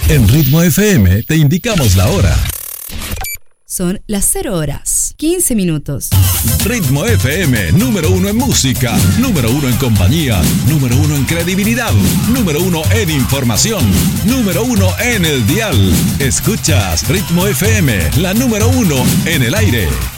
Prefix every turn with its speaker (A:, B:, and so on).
A: En Ritmo FM te indicamos la hora.
B: Son las 0 horas, 15 minutos.
A: Ritmo FM, número 1 en música, número 1 en compañía, número 1 en credibilidad, número 1 en información, número 1 en el dial. Escuchas Ritmo FM, la número 1 en el aire.